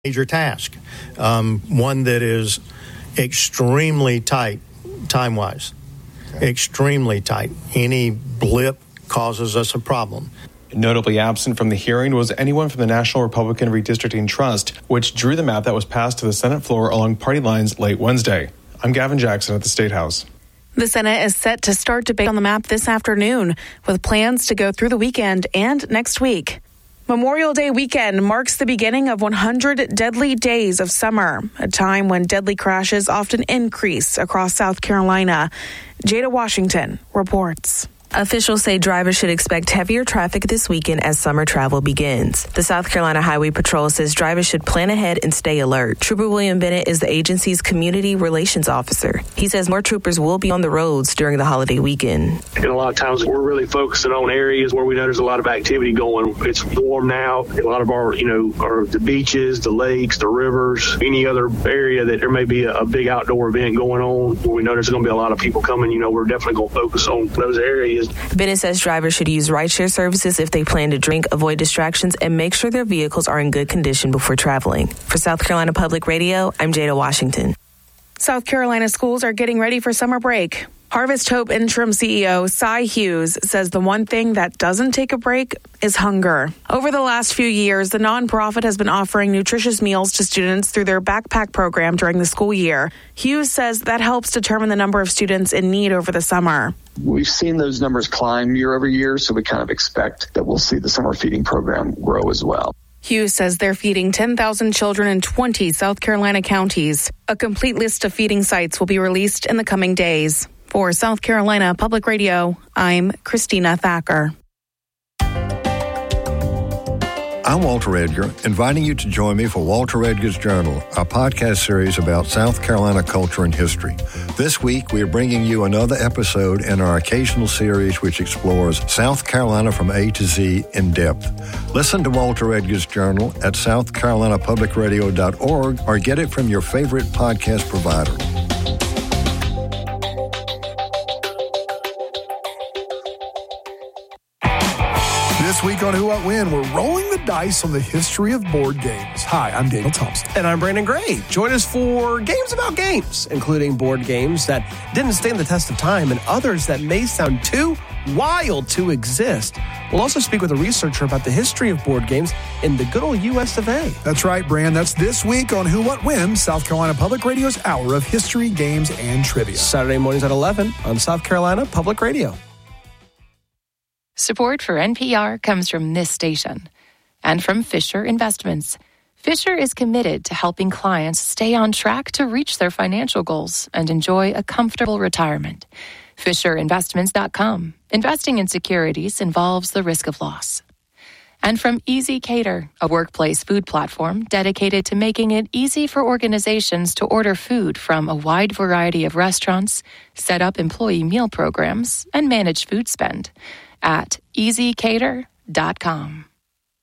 major task, one that is extremely tight time-wise, extremely tight. Any blip causes us a problem. Notably absent from the hearing was anyone from the National Republican Redistricting Trust, which drew the map that was passed to the Senate floor along party lines late Wednesday. I'm Gavin Jackson at the State House. The Senate is set to start debate on the map this afternoon, with plans to go through the weekend and next week. Memorial Day weekend marks the beginning of 100 deadly days of summer, a time when deadly crashes often increase across South Carolina. Jada Washington reports. Officials say drivers should expect heavier traffic this weekend as summer travel begins. The South Carolina Highway Patrol says drivers should plan ahead and stay alert. Trooper William Bennett is the agency's community relations officer. He says more troopers will be on the roads during the holiday weekend. And a lot of times we're really focusing on areas where we know there's a lot of activity going. It's warm now. A lot of our, are the beaches, the lakes, the rivers, any other area that there may be a big outdoor event going on where we know there's going to be a lot of people coming. We're definitely going to focus on those areas. Bennett says drivers should use rideshare services if they plan to drink, avoid distractions, and make sure their vehicles are in good condition before traveling. For South Carolina Public Radio, I'm Jada Washington. South Carolina schools are getting ready for summer break. Harvest Hope interim CEO Cy Hughes says the one thing that doesn't take a break is hunger. Over the last few years, the nonprofit has been offering nutritious meals to students through their backpack program during the school year. Hughes says that helps determine the number of students in need over the summer. We've seen those numbers climb year over year, so we kind of expect that we'll see the summer feeding program grow as well. Hughes says they're feeding 10,000 children in 20 South Carolina counties. A complete list of feeding sites will be released in the coming days. For South Carolina Public Radio, I'm Christina Thacker. I'm Walter Edgar, inviting you to join me for Walter Edgar's Journal, a podcast series about South Carolina culture and history. This week, we are bringing you another episode in our occasional series which explores South Carolina from A to Z in depth. Listen to Walter Edgar's Journal at southcarolinapublicradio.org or get it from your favorite podcast provider. This week on Who What When, we're rolling the dice on the history of board games. Hi, I'm Daniel Thompson. And I'm Brandon Gray. Join us for Games About Games, including board games that didn't stand the test of time and others that may sound too wild to exist. We'll also speak with a researcher about the history of board games in the good old US of A. That's right, Brand. That's this week on Who What When, South Carolina Public Radio's hour of history, games, and trivia. Saturday mornings at 11 on South Carolina Public Radio. Support for NPR comes from this station and from Fisher Investments. Fisher is committed to helping clients stay on track to reach their financial goals and enjoy a comfortable retirement. FisherInvestments.com. Investing in securities involves the risk of loss. And from Easy Cater, a workplace food platform dedicated to making it easy for organizations to order food from a wide variety of restaurants, set up employee meal programs, and manage food spend at easycater.com.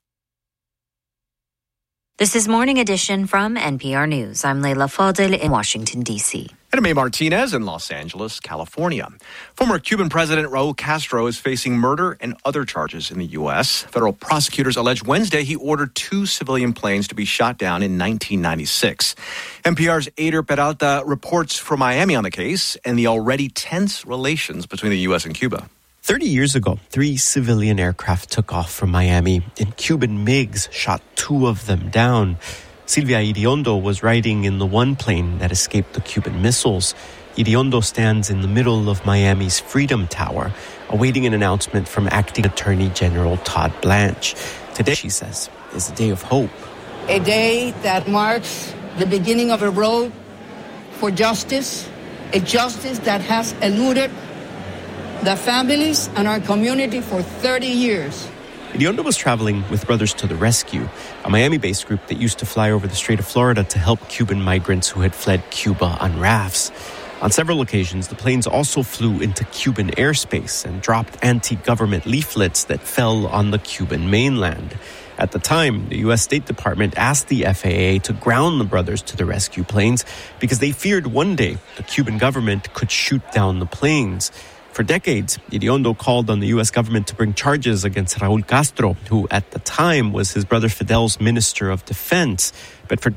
This is Morning Edition from NPR News. I'm Leila Fadel in Washington, D.C. And May Martinez in Los Angeles, California. Former Cuban President Raul Castro is facing murder and other charges in the U.S. Federal prosecutors allege Wednesday he ordered 2 civilian planes to be shot down in 1996. NPR's Ader Peralta reports from Miami on the case and the already tense relations between the U.S. and Cuba. 30 years ago, 3 civilian aircraft took off from Miami, and Cuban MiGs shot 2 of them down. Silvia Iriondo was riding in the one plane that escaped the Cuban missiles. Iriondo stands in the middle of Miami's Freedom Tower, awaiting an announcement from Acting Attorney General Todd Blanche. Today, she says, is a day of hope. A day that marks the beginning of a road for justice, a justice that has eluded the families and our community for 30 years. Iriondo was traveling with Brothers to the Rescue, a Miami-based group that used to fly over the Strait of Florida to help Cuban migrants who had fled Cuba on rafts. On several occasions, the planes also flew into Cuban airspace and dropped anti-government leaflets that fell on the Cuban mainland. At the time, the U.S. State Department asked the FAA to ground the Brothers to the Rescue planes because they feared one day the Cuban government could shoot down the planes. For decades, Iriondo called on the U.S. government to bring charges against Raul Castro, who at the time was his brother Fidel's Minister of Defense. But for